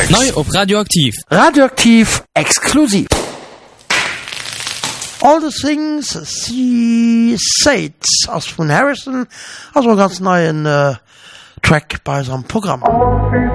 Remix. Neu op Radioaktiv. Radioaktiv exklusiv. All the things she said aus von Harrison, also ganz neuen Track bei seinem Programm.